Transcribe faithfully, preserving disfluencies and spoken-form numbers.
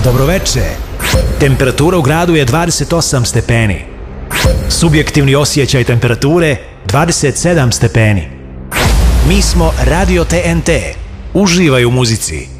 Dobroveče. Temperatura u gradu je dvadeset osam stepeni. Subjektivni osjećaj temperature dvadeset sedam stepeni. Mi smo Radio T N T. Uživaj u muzici.